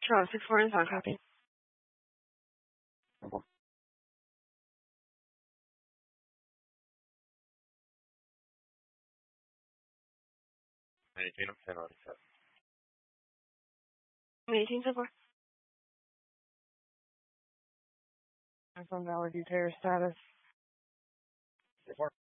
Charles 64 is on copy. Maintain up 10 on set. 18 so far. iPhone Valley Detail status.